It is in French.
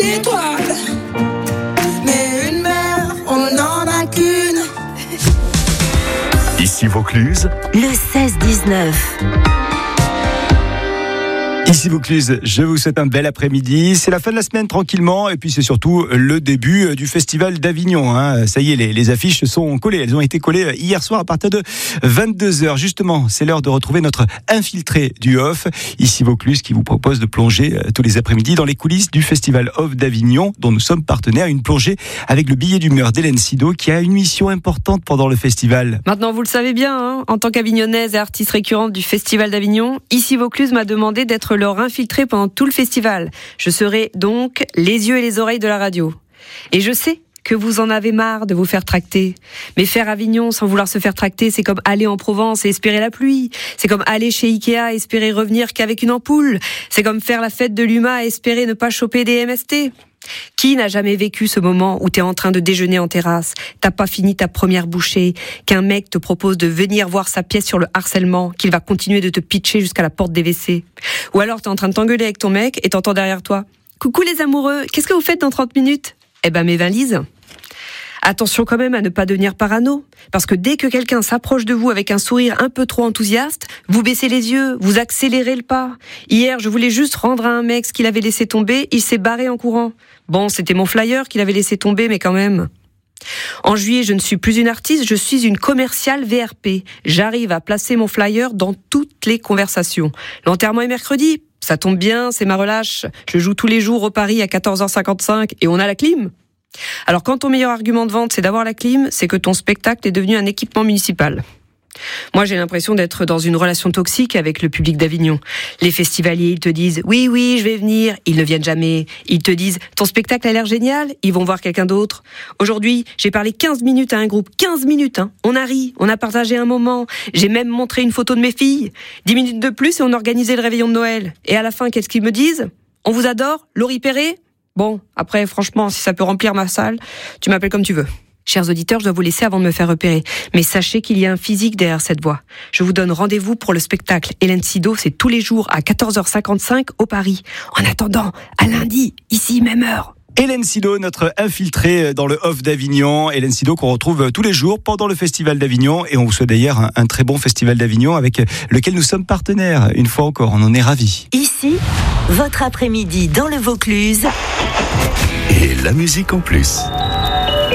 étoiles. Mais une mère, on n'en a qu'une. Ici Vaucluse, le 16-19. Ici Vaucluse, je vous souhaite un bel après-midi. C'est la fin de la semaine tranquillement et puis c'est surtout le début du Festival d'Avignon. Ça y est, les affiches sont collées. Elles ont été collées hier soir à partir de 22h. Justement, c'est l'heure de retrouver notre infiltré du Off. Ici Vaucluse qui vous propose de plonger tous les après-midi dans les coulisses du Festival Off d'Avignon dont nous sommes partenaires. Une plongée avec le billet d'humeur d'Hélène Sido qui a une mission importante pendant le festival. Maintenant vous le savez bien, en tant qu'avignonnaise et artiste récurrente du Festival d'Avignon, Ici Vaucluse m'a demandé d'être leur infiltré pendant tout le festival. Je serai donc les yeux et les oreilles de la radio. Et je sais que vous en avez marre de vous faire tracter. Mais faire Avignon sans vouloir se faire tracter, c'est comme aller en Provence et espérer la pluie. C'est comme aller chez Ikea et espérer revenir qu'avec une ampoule. C'est comme faire la fête de l'UMA et espérer ne pas choper des MST. Qui n'a jamais vécu ce moment où t'es en train de déjeuner en terrasse, t'as pas fini ta première bouchée, qu'un mec te propose de venir voir sa pièce sur le harcèlement, qu'il va continuer de te pitcher jusqu'à la porte des WC. Ou alors t'es en train de t'engueuler avec ton mec et t'entends derrière toi « Coucou les amoureux, qu'est-ce que vous faites dans 30 minutes ?» Eh ben mes valises. Attention quand même à ne pas devenir parano, parce que dès que quelqu'un s'approche de vous avec un sourire un peu trop enthousiaste, vous baissez les yeux, vous accélérez le pas. Hier, je voulais juste rendre à un mec ce qu'il avait laissé tomber, il s'est barré en courant. Bon, c'était mon flyer qu'il avait laissé tomber, mais quand même. En juillet, je ne suis plus une artiste, je suis une commerciale VRP. J'arrive à placer mon flyer dans toutes les conversations. L'enterrement est mercredi, ça tombe bien, c'est ma relâche. Je joue tous les jours au Paris à 14h55 et on a la clim. Alors quand ton meilleur argument de vente c'est d'avoir la clim, c'est que ton spectacle est devenu un équipement municipal. Moi j'ai l'impression d'être dans une relation toxique avec le public d'Avignon. Les festivaliers ils te disent oui je vais venir, ils ne viennent jamais. Ils te disent ton spectacle a l'air génial, ils vont voir quelqu'un d'autre. Aujourd'hui j'ai parlé 15 minutes à un groupe, 15 minutes on a ri, on a partagé un moment. J'ai même montré une photo de mes filles. 10 minutes de plus et on organisait le réveillon de Noël. Et à la fin qu'est-ce qu'ils me disent? On vous adore, Laurie Perret? Bon, après, franchement, si ça peut remplir ma salle, tu m'appelles comme tu veux. Chers auditeurs, je dois vous laisser avant de me faire repérer. Mais sachez qu'il y a un physique derrière cette voix. Je vous donne rendez-vous pour le spectacle Hélène Sido, c'est tous les jours à 14h55 au Paris. En attendant, à lundi, ici, même heure. Hélène Sido, notre infiltrée dans le Off d'Avignon. Hélène Sido qu'on retrouve tous les jours pendant le Festival d'Avignon. Et on vous souhaite d'ailleurs un très bon Festival d'Avignon avec lequel nous sommes partenaires. Une fois encore, on en est ravis. Ici, votre après-midi dans le Vaucluse. et la musique en plus.